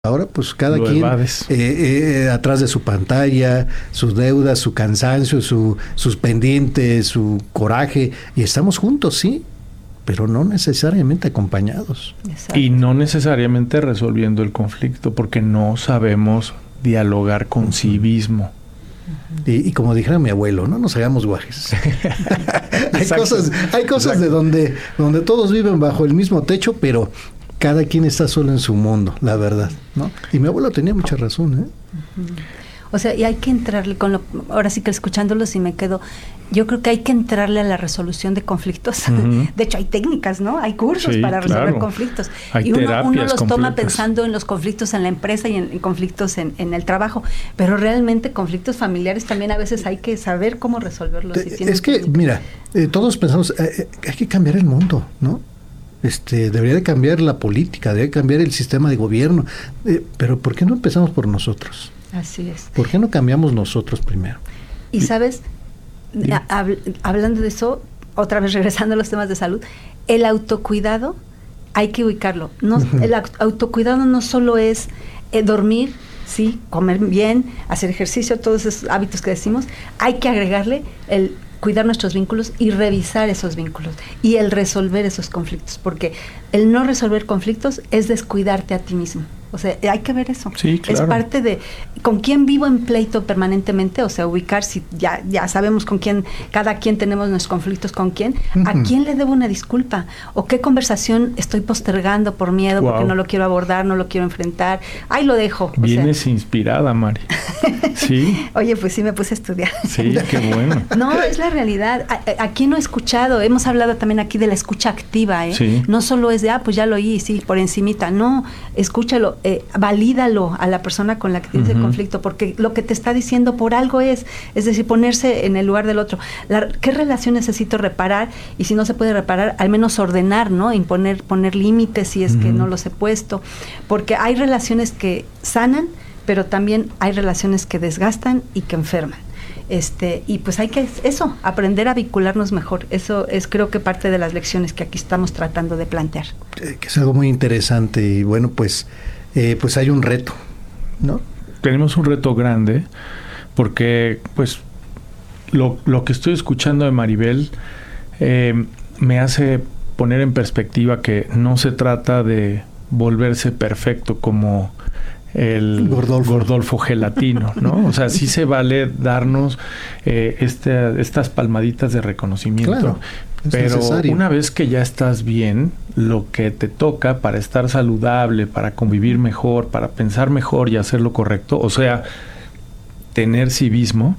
Ahora pues cada Lo quien evades. atrás de su pantalla, sus deudas, su cansancio, sus pendientes, su coraje, y estamos juntos, sí, pero no necesariamente acompañados. Exacto. Y no necesariamente resolviendo el conflicto, porque no sabemos dialogar con sí mismo. Y como dijera mi abuelo, no nos hagamos guajes. Exacto. hay cosas de donde todos viven bajo el mismo techo, pero cada quien está solo en su mundo, la verdad, ¿no? Y mi abuelo tenía mucha razón, ¿eh? O sea, y hay que entrarle ahora sí que escuchándolos y me quedo, yo creo que hay que entrarle a la resolución de conflictos. Uh-huh. De hecho, hay técnicas, ¿no? Hay cursos para resolver claro. conflictos. Hay y uno terapias los toma completas. pensando en los conflictos en la empresa y en conflictos en el trabajo, pero realmente conflictos familiares también a veces hay que saber cómo resolverlos. Es que, mira, todos pensamos, hay que cambiar el mundo, ¿no? Debería de cambiar la política, debería cambiar el sistema de gobierno, pero ¿por qué no empezamos por nosotros? Así es. ¿Por qué no cambiamos nosotros primero? Y sabes, hablando de eso, otra vez regresando a los temas de salud, el autocuidado hay que ubicarlo. No, el autocuidado no solo es dormir, sí, comer bien, hacer ejercicio, todos esos hábitos que decimos, hay que agregarle el cuidar nuestros vínculos y revisar esos vínculos y el resolver esos conflictos, porque el no resolver conflictos es descuidarte a ti mismo. O sea, hay que ver eso. Sí, claro. Es parte de con quién vivo en pleito permanentemente, o sea, ubicar si ya sabemos con quién, cada quien tenemos nuestros conflictos con quién, a quién le debo una disculpa, o qué conversación estoy postergando por miedo, porque no lo quiero abordar, no lo quiero enfrentar, ahí lo dejo. Vienes inspirada, Mari. Sí. Oye, pues sí me puse a estudiar. Sí, qué bueno. No, es la realidad. Aquí no he escuchado, hemos hablado también aquí de la escucha activa, ¿eh? Sí. No solo es de, pues ya lo oí, sí, por encimita. No, escúchalo, valídalo a la persona con la que tienes el conflicto, porque lo que te está diciendo por algo es decir, ponerse en el lugar del otro. ¿Qué relación necesito reparar? Y si no se puede reparar, al menos ordenar, ¿no? Poner límites si es que no los he puesto. Porque hay relaciones que sanan, pero también hay relaciones que desgastan y que enferman. Y pues hay que aprender a vincularnos mejor. Eso es, creo que parte de las lecciones que aquí estamos tratando de plantear. Que es algo muy interesante y bueno, pues hay un reto, ¿no? Tenemos un reto grande porque pues lo que estoy escuchando de Maribel me hace poner en perspectiva que no se trata de volverse perfecto como el Gordolfo gelatino, ¿no? O sea, sí se vale darnos estas palmaditas de reconocimiento. Claro, pero necesario. Una vez que ya estás bien, lo que te toca para estar saludable, para convivir mejor, para pensar mejor y hacer lo correcto, o sea, tener civismo,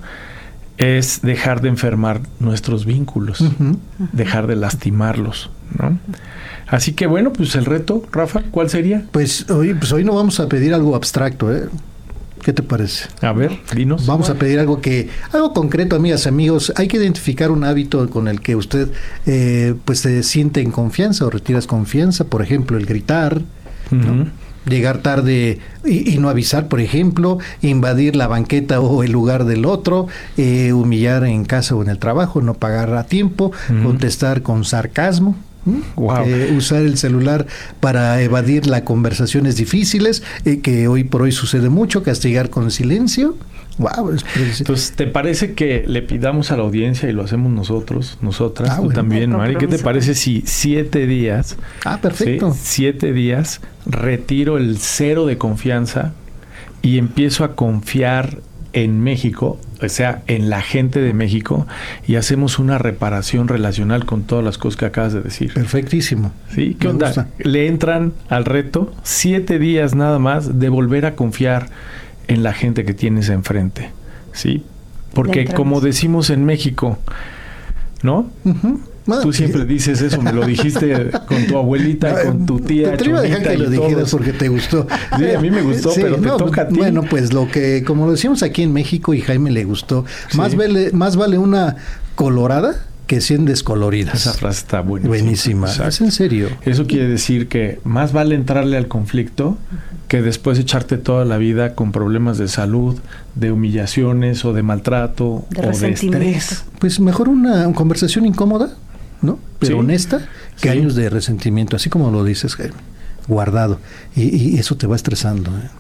es dejar de enfermar nuestros vínculos, dejar de lastimarlos, ¿no? Así que bueno, pues el reto, Rafa, ¿cuál sería? Pues hoy no vamos a pedir algo abstracto, ¿eh? ¿Qué te parece? A ver, dinos. Vamos a pedir algo concreto, amigas, amigos. Hay que identificar un hábito con el que usted pues se siente en confianza o retiras confianza. Por ejemplo, el gritar, ¿no? Llegar tarde y no avisar, por ejemplo, invadir la banqueta o el lugar del otro, humillar en casa o en el trabajo, no pagar a tiempo, contestar con sarcasmo. Wow. Usar el celular para evadir las conversaciones difíciles, que hoy por hoy sucede mucho, castigar con silencio. Wow. Entonces, ¿te parece que le pidamos a la audiencia y lo hacemos nosotras, tú también, Mari? ¿Qué te parece si 7 días? Perfecto. ¿Sí? 7 días retiro el 0 de confianza y empiezo a confiar en México, o sea, en la gente de México, y hacemos una reparación relacional con todas las cosas que acabas de decir. Perfectísimo. ¿Sí? ¿Qué Me onda? gusta. Le entran al reto 7 días nada más de volver a confiar en la gente que tienes enfrente, ¿sí? Porque como decimos en México, ¿no? Tú siempre dices eso, me lo dijiste con tu abuelita, con tu tía. Te iba a dejar que lo dijeras porque te gustó. Sí, a mí me gustó, sí, pero te toca a ti. Bueno, pues como lo decimos aquí en México y Jaime le gustó, sí. más vale una colorada que 100 descoloridas. Esa frase está buenísima. Buenísima. Exacto. ¿Es en serio? Eso quiere decir que más vale entrarle al conflicto que después echarte toda la vida con problemas de salud, de humillaciones o de maltrato o de estrés. Pues mejor una conversación incómoda, ¿no? Pero honesta, que sí. años de resentimiento, así como lo dices, Jaime. guardado y eso te va estresando, ¿eh?